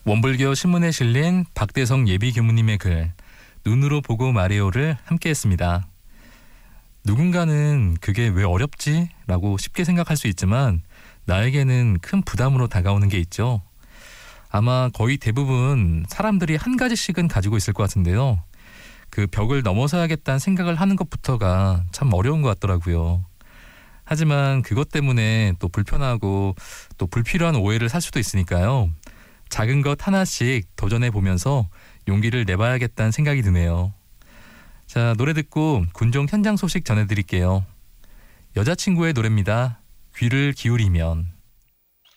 원불교 신문에 실린 박대성 예비교무님의 글 눈으로 보고 말해요를 함께했습니다. 누군가는 그게 왜 어렵지? 라고 쉽게 생각할 수 있지만 나에게는 큰 부담으로 다가오는 게 있죠. 아마 거의 대부분 사람들이 한 가지씩은 가지고 있을 것 같은데요. 그 벽을 넘어서야겠다는 생각을 하는 것부터가 참 어려운 것 같더라고요. 하지만 그것 때문에 또 불편하고 또 불필요한 오해를 살 수도 있으니까요. 작은 것 하나씩 도전해 보면서 용기를 내봐야겠다는 생각이 드네요. 자, 노래 듣고 군종 현장 소식 전해드릴게요. 여자친구의 노래입니다. 귀를 기울이면.